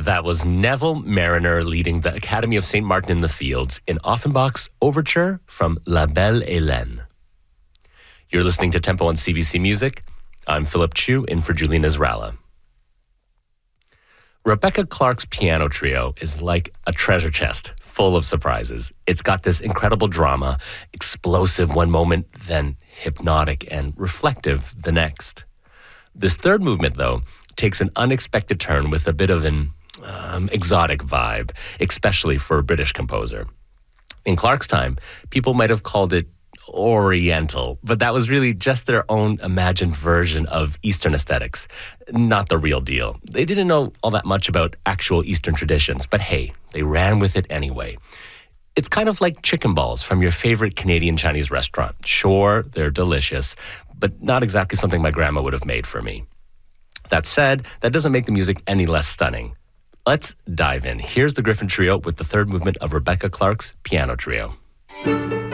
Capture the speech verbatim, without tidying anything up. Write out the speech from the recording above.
That was Neville Mariner leading the Academy of Saint Martin in the Fields in Offenbach's Overture from La Belle Hélène. You're listening to Tempo on C B C Music. I'm Philip Chu, in for Julian Israela. Rebecca Clark's piano trio is like a treasure chest full of surprises. It's got this incredible drama, explosive one moment, then hypnotic and reflective the next. This third movement, though, takes an unexpected turn with a bit of an um, exotic vibe, especially for a British composer. In Clark's time, people might have called it Oriental, but that was really just their own imagined version of Eastern aesthetics, not the real deal. They didn't know all that much about actual Eastern traditions, but hey, they ran with it anyway. It's kind of like chicken balls from your favorite Canadian Chinese restaurant. Sure, they're delicious, but not exactly something my grandma would have made for me. That said, that doesn't make the music any less stunning. Let's dive in. Here's the Griffin Trio with the third movement of Rebecca Clark's piano trio.